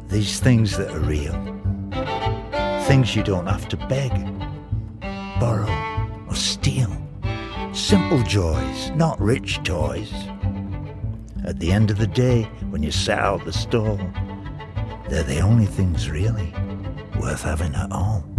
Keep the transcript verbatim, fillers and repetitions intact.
These things that are real. Things you don't have to beg, borrow, or steal. Simple joys, not rich toys. At the end of the day, when you set out the stall, they're the only things really worth having at all.